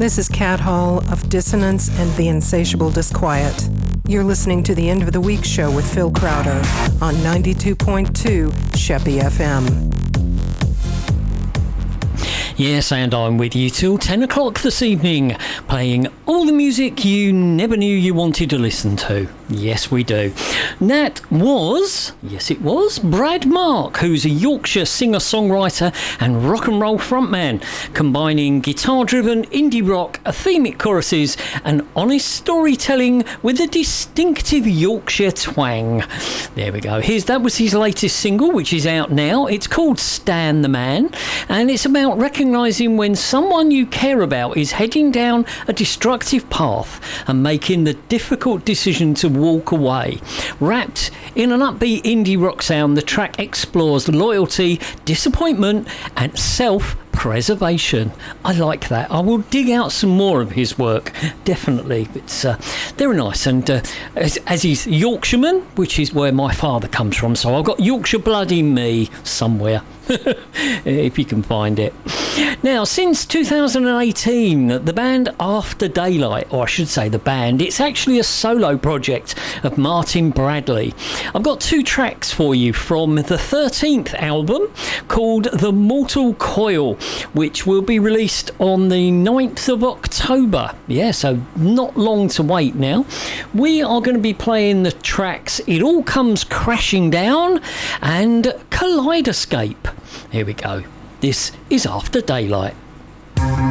This is Cat Hall of Dissonance and the Insatiable Disquiet. You're listening to the End of the Week show with Phil Crowder on 92.2 Sheppy FM. Yes, and I'm with you till 10 o'clock this evening, playing all the music you never knew you wanted to listen to. Yes, we do. That was, yes it was, Brad Mark, who's a Yorkshire singer-songwriter and rock and roll frontman, combining guitar-driven indie rock, athemic choruses and honest storytelling with a distinctive Yorkshire twang. There we go. That was his latest single, which is out now. It's called Stan the Man, and it's about recognising when someone you care about is heading down a destructive path and making the difficult decision to walk away. Wrapped in an upbeat indie rock sound, the track explores loyalty, disappointment and self-preservation. I like that. I will dig out some more of his work, definitely. It's they're nice, and as he's Yorkshireman, which is where my father comes from, so I've got Yorkshire blood in me somewhere. If you can find it. Now, since 2018, the band After Daylight, or I should say the band, it's actually a solo project of Martin Bradley. I've got two tracks for you from the 13th album called The Mortal Coil, which will be released on the 9th of October. Yeah, so not long to wait now. We are going to be playing the tracks It All Comes Crashing Down and Kaleidoscape. Here we go. This is After Daylight.